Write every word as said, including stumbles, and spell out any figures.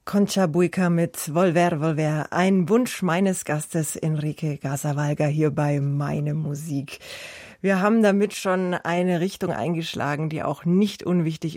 Concha Buica mit Volver, Volver. Ein Wunsch meines Gastes Enrique Gazzavallga hier bei Meine Musik. Wir haben damit schon eine Richtung eingeschlagen, die auch nicht unwichtig